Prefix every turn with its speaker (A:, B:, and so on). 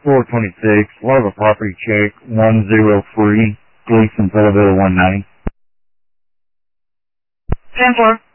A: 426, we'll have a property check, 103, Gleason, Belleville, 19.
B: 10-4.